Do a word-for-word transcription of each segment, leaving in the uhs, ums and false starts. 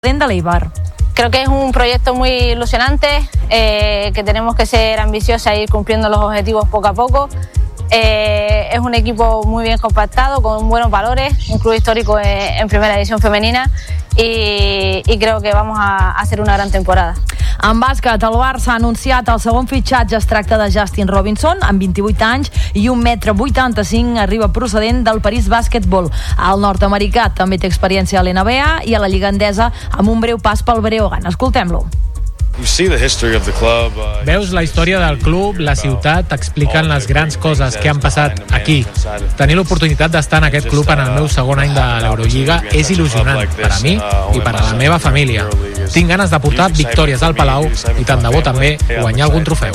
de l'Eibar. Creo que es un proyecto muy ilusionante, eh, que tenemos que ser ambiciosos e ir cumpliendo los objetivos poco a poco. Eh, es un equipo muy bien compactado, con buenos valores, un club histórico en, en primera división femenina y, y creo que vamos a, a hacer una gran temporada. En bàsquet, el Barça ha anunciat el segon fitxatge. Es tracta de Justin Robinson, amb vint-i-vuit anys i un metre vuitanta-cinc, arriba procedent del París Basketball. El nord-americà també té experiència a l'N B A i a la Lliga Endesa, amb un breu pas pel Breogán. Escoltem-lo. Veus la història del club, la ciutat, expliquen les grans coses que han passat aquí. Tenir l'oportunitat d'estar en aquest club en el meu segon any de l'Eurolliga és il·lusionant per a mi i per a la meva família. Tinc ganes de portar victòries al Palau i tant de bo també guanyar algun trofeu.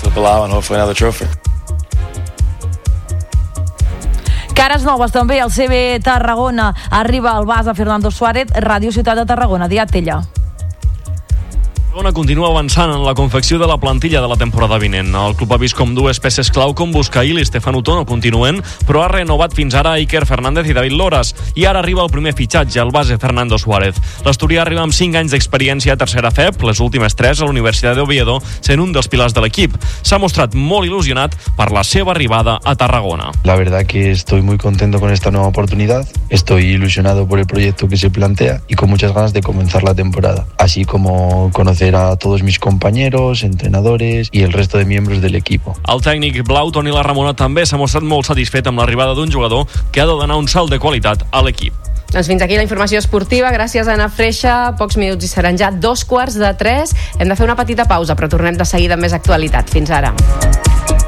Cares noves també al C B Tarragona. Arriba el base Fernando Suárez, Ràdio Ciutat de Tarragona. Dia Tella. Tarragona continua avançant en la confecció de la plantilla de la temporada vinent. El club ha vist com dues peces clau com Buscail i Stefan Uto no continuen, però ha renovat fins ara Iker Fernández i David Loras. I ara arriba el primer fitxatge, el base Fernando Suárez. L'asturià arriba amb cinc anys d'experiència a tercera F E P, les últimes tres a la Universitat de Oviedo, sent un dels pilars de l'equip. S'ha mostrat molt il·lusionat per la seva arribada a Tarragona. La verdad que estoy muy contento con esta nueva oportunidad. Estoy ilusionado por el proyecto que se plantea y con muchas ganas de comenzar la temporada, así como conocer a todos mis compañeros, entrenadores y el resto de miembros del equipo. El tècnic blau, Toni Larramona, també s'ha mostrat molt satisfet amb l'arribada d'un jugador que ha de donar un salt de qualitat a l'equip. Doncs fins aquí la informació esportiva. Gràcies, Anna Freixa. Pocs minuts i seran ja dos quarts de tres. Hem de fer una petita pausa, però tornem de seguida amb més actualitat. Fins ara.